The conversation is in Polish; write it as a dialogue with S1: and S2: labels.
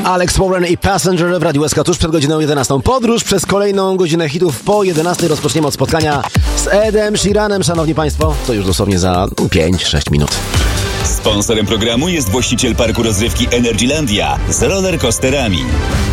S1: Alex Warren i Passenger w Radiu SK tuż przed godziną 11. Podróż przez kolejną godzinę hitów po 11 rozpoczniemy od spotkania z Edem Sheeranem. Szanowni Państwo, to już dosłownie za 5-6 minut.
S2: Sponsorem programu jest właściciel parku rozrywki Energylandia z rollercoasterami.